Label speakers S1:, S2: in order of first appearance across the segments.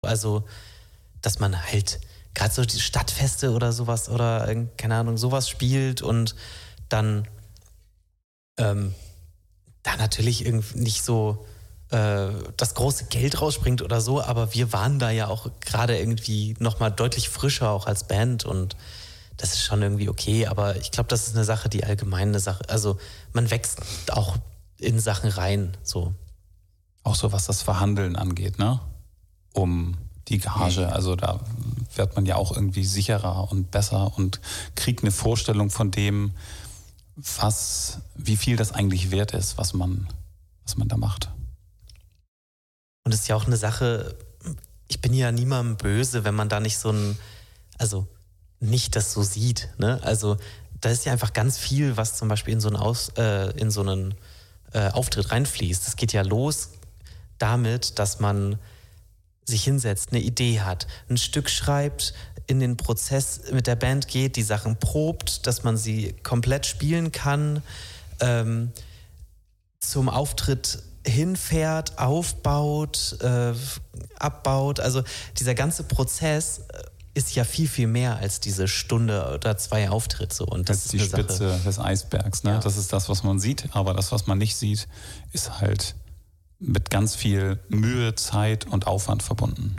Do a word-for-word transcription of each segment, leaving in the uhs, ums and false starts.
S1: Also, dass man halt gerade so die Stadtfeste oder sowas oder, keine Ahnung, sowas spielt und dann ähm, da natürlich irgendwie nicht so äh, das große Geld rausspringt oder so, aber wir waren da ja auch gerade irgendwie nochmal deutlich frischer auch als Band und das ist schon irgendwie okay, aber ich glaube, das ist eine Sache, die allgemein eine Sache, also man wächst auch in Sachen rein, so.
S2: Auch so, was das Verhandeln angeht, ne? Um die Gage, also da wird man ja auch irgendwie sicherer und besser und kriegt eine Vorstellung von dem, was, wie viel das eigentlich wert ist, was man, was man da macht.
S1: Und es ist ja auch eine Sache, ich bin ja niemandem böse, wenn man da nicht so ein, also nicht das so sieht, ne? Also da ist ja einfach ganz viel, was zum Beispiel in so einen, Aus, äh, in so einen äh, Auftritt reinfließt. Das geht ja los damit, dass man sich hinsetzt, eine Idee hat, ein Stück schreibt, in den Prozess mit der Band geht, die Sachen probt, dass man sie komplett spielen kann, ähm, zum Auftritt hinfährt, aufbaut, äh, abbaut. Also dieser ganze Prozess ist ja viel, viel mehr als diese Stunde oder zwei Auftritte. Und das,
S2: das ist
S1: die
S2: die Spitze
S1: Sache
S2: des Eisbergs. Ne?
S1: Ja.
S2: Das ist das, was man sieht, aber das, was man nicht sieht, ist halt mit ganz viel Mühe, Zeit und Aufwand verbunden.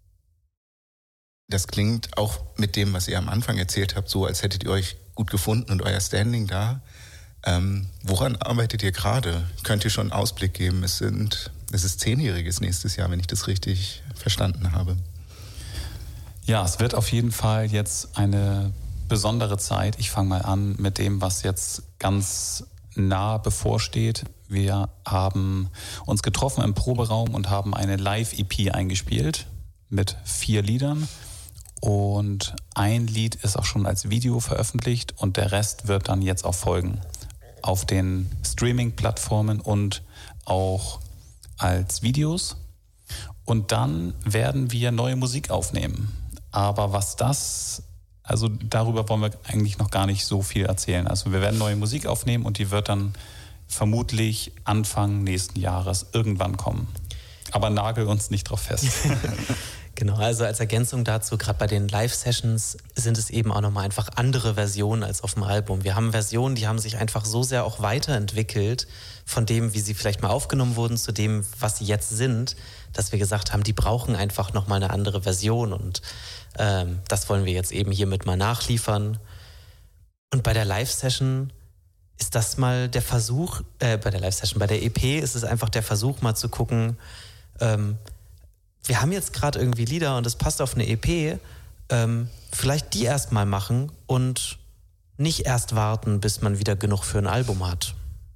S3: Das klingt auch mit dem, was ihr am Anfang erzählt habt, so, als hättet ihr euch gut gefunden und euer Standing da. Ähm, woran arbeitet ihr gerade? Könnt ihr schon einen Ausblick geben? Es sind, es ist zehnjähriges nächstes Jahr, wenn ich das richtig verstanden habe.
S2: Ja, es wird auf jeden Fall jetzt eine besondere Zeit. Ich fange mal an mit dem, was jetzt ganz nah bevorsteht. Wir haben uns getroffen im Proberaum und haben eine Live-E P eingespielt mit vier Liedern. Und ein Lied ist auch schon als Video veröffentlicht und der Rest wird dann jetzt auch folgen. Auf den Streaming-Plattformen und auch als Videos. Und dann werden wir neue Musik aufnehmen. Aber was das, also darüber wollen wir eigentlich noch gar nicht so viel erzählen. Also wir werden neue Musik aufnehmen und die wird dann vermutlich Anfang nächsten Jahres irgendwann kommen. Aber nagel uns nicht drauf fest.
S1: Genau, also als Ergänzung dazu, gerade bei den Live-Sessions sind es eben auch nochmal einfach andere Versionen als auf dem Album. Wir haben Versionen, die haben sich einfach so sehr auch weiterentwickelt von dem, wie sie vielleicht mal aufgenommen wurden, zu dem, was sie jetzt sind, dass wir gesagt haben, die brauchen einfach nochmal eine andere Version und ähm, das wollen wir jetzt eben hiermit mal nachliefern. Und bei der Live-Session ist das mal der Versuch, äh, bei der Live-Session, bei der E P ist es einfach der Versuch mal zu gucken, ähm, wir haben jetzt gerade irgendwie Lieder und es passt auf eine E P, ähm, vielleicht die erst mal machen und nicht erst warten, bis man wieder genug für ein Album hat.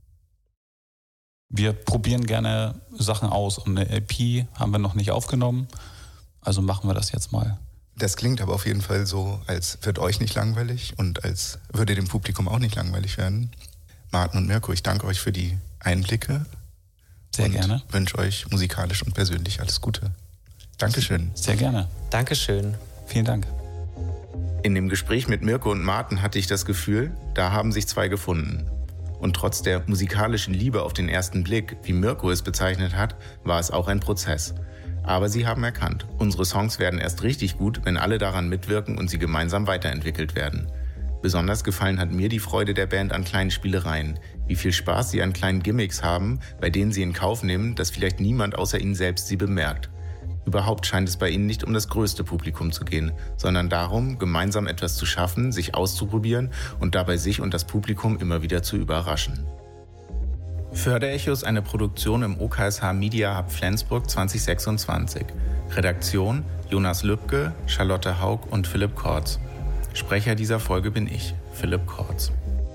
S2: Wir probieren gerne Sachen aus und eine E P haben wir noch nicht aufgenommen, also machen wir das jetzt mal.
S3: Das klingt aber auf jeden Fall so, als wird euch nicht langweilig und als würde dem Publikum auch nicht langweilig werden. Martin und Mirko, ich danke euch für die Einblicke.
S2: Sehr
S3: und
S2: gerne.
S3: Wünsche euch musikalisch und persönlich alles Gute. Dankeschön.
S2: Sehr gerne.
S1: Dankeschön.
S2: Vielen Dank.
S3: In dem Gespräch mit Mirko und Martin hatte ich das Gefühl, da haben sich zwei gefunden. Und trotz der musikalischen Liebe auf den ersten Blick, wie Mirko es bezeichnet hat, war es auch ein Prozess. Aber sie haben erkannt, unsere Songs werden erst richtig gut, wenn alle daran mitwirken und sie gemeinsam weiterentwickelt werden. Besonders gefallen hat mir die Freude der Band an kleinen Spielereien, wie viel Spaß sie an kleinen Gimmicks haben, bei denen sie in Kauf nehmen, dass vielleicht niemand außer ihnen selbst sie bemerkt. Überhaupt scheint es bei ihnen nicht um das größte Publikum zu gehen, sondern darum, gemeinsam etwas zu schaffen, sich auszuprobieren und dabei sich und das Publikum immer wieder zu überraschen. Förderecho ist eine Produktion im O K S H Media Hub Flensburg zwanzig sechsundzwanzig. Redaktion Jonas Lübke, Charlotte Haug und Philipp Kortz. Sprecher dieser Folge bin ich, Philipp Kortz.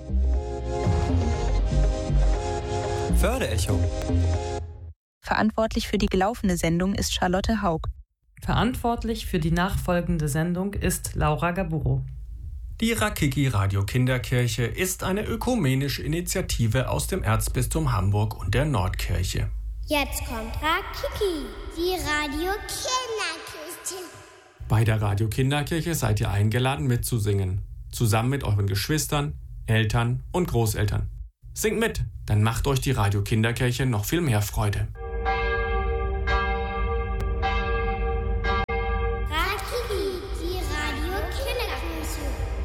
S4: Förderecho.
S5: Verantwortlich für die gelaufene Sendung ist Charlotte Haug.
S6: Verantwortlich für die nachfolgende Sendung ist Laura Gaburo.
S4: Die Rakiki Radio Kinderkirche ist eine ökumenische Initiative aus dem Erzbistum Hamburg und der Nordkirche.
S7: Jetzt kommt Rakiki, die Radio Kinderkirche.
S4: Bei der Radio Kinderkirche seid ihr eingeladen mitzusingen. Zusammen mit euren Geschwistern, Eltern und Großeltern. Singt mit, dann macht euch die Radio Kinderkirche noch viel mehr Freude.